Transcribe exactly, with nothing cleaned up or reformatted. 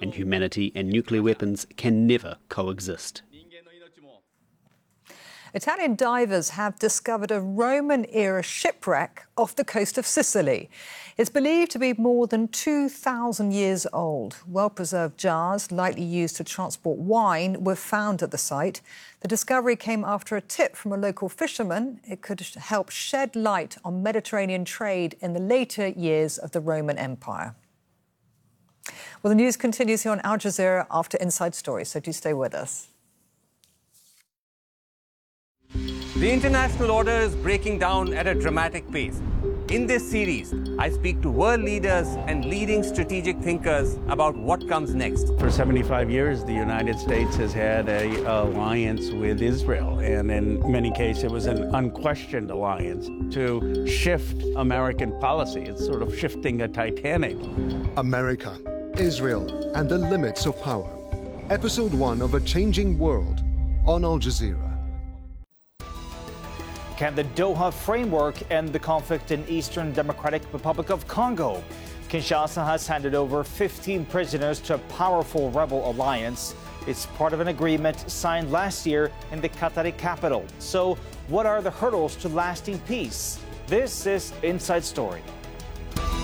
and humanity and nuclear weapons can never coexist. Italian divers have discovered a Roman-era shipwreck off the coast of Sicily. It's believed to be more than two thousand years old. Well-preserved jars, likely used to transport wine, were found at the site. The discovery came after a tip from a local fisherman. It could help shed light on Mediterranean trade in the later years of the Roman Empire. Well, the news continues here on Al Jazeera after Inside Story, so do stay with us. The international order is breaking down at a dramatic pace. In this series, I speak to world leaders and leading strategic thinkers about what comes next. For seventy-five years, the United States has had an alliance with Israel, and in many cases, it was an unquestioned alliance to shift American policy. It's sort of shifting a Titanic. America, Israel, and the limits of power. Episode one of A Changing World on Al Jazeera. Can the Doha framework end the conflict in Eastern Democratic Republic of Congo? Kinshasa has handed over fifteen prisoners to a powerful rebel alliance. It's part of an agreement signed last year in the Qatari capital. So, what are the hurdles to lasting peace? This is Inside Story.